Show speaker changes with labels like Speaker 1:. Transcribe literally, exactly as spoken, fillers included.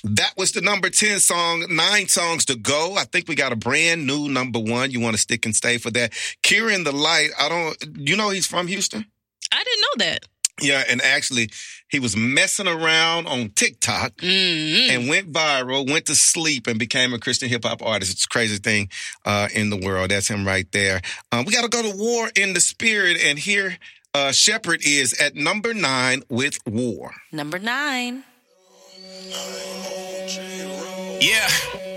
Speaker 1: That was the number ten song. Nine songs to go. I think we got a brand new number one. You want to stick and stay for that. Kieran the Light. I don't, you know he's from Houston?
Speaker 2: I didn't know that.
Speaker 1: Yeah, and actually, he was messing around on TikTok
Speaker 2: mm-hmm.
Speaker 1: and went viral, went to sleep, and became a Christian hip-hop artist. It's the craziest thing uh, in the world. That's him right there. Um, we got to go to War in the Spirit, and here uh, Shepherd is at number nine with War.
Speaker 2: Number nine.
Speaker 3: Yeah.